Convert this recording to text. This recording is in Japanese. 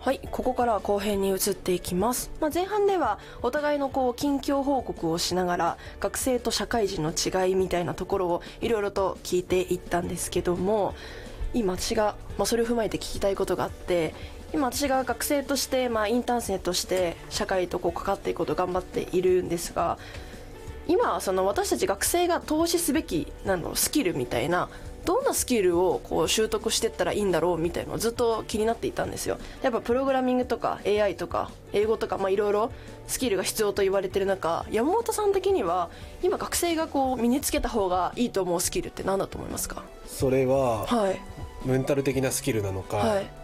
はい、ここからは後編に移っていきます。前半ではお互いの近況報告をしながら学生と社会人の違いみたいなところをいろいろと聞いていったんですけども、今私が、それを踏まえて聞きたいことがあって、今私が学生として、インターン生として社会と関わっていくことを頑張っているんですが、今私たち学生が投資すべきスキルみたいな、どんなスキルを習得していったらいいんだろうみたいなのをずっと気になっていたんですよ。やっぱプログラミングとか AI とか英語とかいろいろスキルが必要と言われてる中、山本さん的には今学生が身につけた方がいいと思うスキルって何だと思いますか？ それは、 はい、 メンタル的なスキルなのか、 はい、